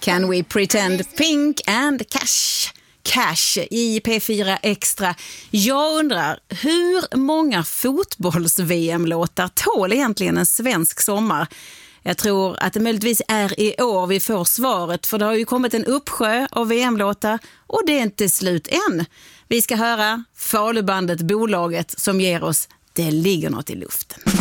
Can we pretend Pink and Cash i P4 Extra. Jag undrar, hur många fotbolls-VM-låtar tål egentligen en svensk sommar? Jag tror att det möjligtvis är i år vi får svaret, för det har ju kommit en uppsjö av VM-låtar och det är inte slut än. Vi ska höra Falubandet Bolaget som ger oss Det ligger något i luften.